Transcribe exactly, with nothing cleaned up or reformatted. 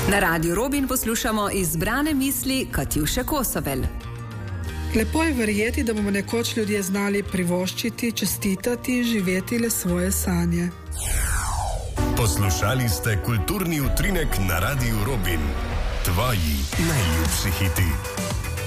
Na Radiu Robin poslušamo izbrane misli Katjuše Kosovel. Lepo je verjeti, da bomo nekoč ljudje znali privoščiti, čestitati in živeti le svoje sanje. Poslušali ste kulturni utrinek na Radiu Robin. Tvoji najljubši hiti.